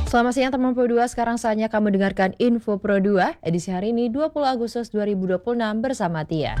Selamat siang teman Pro 2, sekarang saatnya kamu dengarkan Info Pro 2, edisi hari ini 20 Agustus 2026 bersama Tia.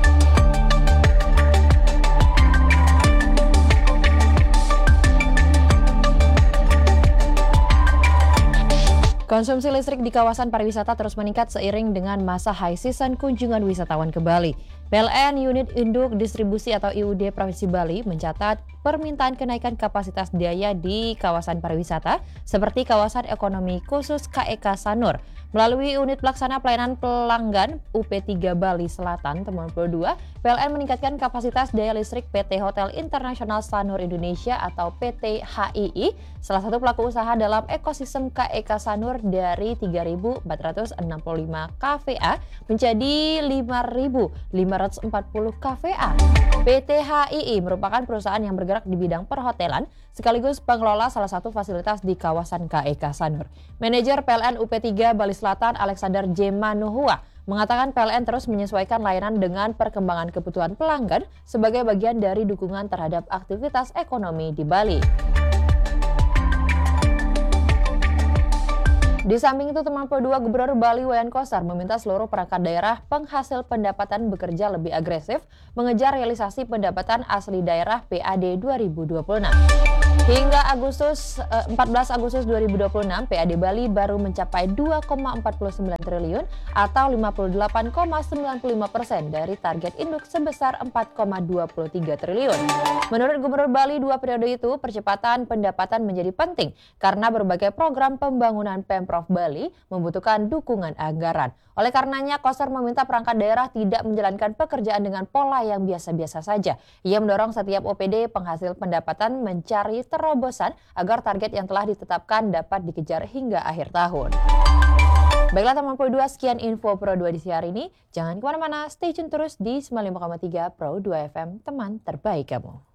Konsumsi listrik di kawasan pariwisata terus meningkat seiring dengan masa high season kunjungan wisatawan ke Bali. PLN Unit Induk Distribusi atau IUD Provinsi Bali mencatat permintaan kenaikan kapasitas daya di kawasan pariwisata seperti kawasan ekonomi khusus KEK Sanur. Melalui unit pelaksana pelayanan pelanggan UP3 Bali Selatan, teman Pro 2, PLN meningkatkan kapasitas daya listrik PT Hotel Internasional Sanur Indonesia atau PT HII, salah satu pelaku usaha dalam ekosistem KEK Sanur dari 3.465 kVA menjadi 5.540 kVA. PT HII merupakan perusahaan yang bergerak di bidang perhotelan sekaligus pengelola salah satu fasilitas di kawasan KEK Sanur. Manajer PLN UP3 Bali Selatan Alexander J. Manuhua mengatakan PLN terus menyesuaikan layanan dengan perkembangan kebutuhan pelanggan sebagai bagian dari dukungan terhadap aktivitas ekonomi di Bali. Di samping itu, teman Pro 2, Gubernur Bali Wayan Koster meminta seluruh perangkat daerah penghasil pendapatan bekerja lebih agresif mengejar realisasi pendapatan asli daerah PAD 2026. Hingga 14 Agustus 2026, PAD Bali baru mencapai 2,49 triliun atau 58,95% dari target induk sebesar 4,23 triliun. Menurut Gubernur Bali, 2 periode itu percepatan pendapatan menjadi penting karena berbagai program pembangunan Pemprov Bali membutuhkan dukungan anggaran. Oleh karenanya, Koster meminta perangkat daerah tidak menjalankan pekerjaan dengan pola yang biasa-biasa saja. Ia mendorong setiap OPD penghasil pendapatan mencari terobosan agar target yang telah ditetapkan dapat dikejar hingga akhir tahun. Baiklah teman Pro 2, sekian Info Pro 2 di siang hari ini. Jangan kemana-mana, stay tune terus di 95,3 Pro 2 FM, teman terbaik kamu.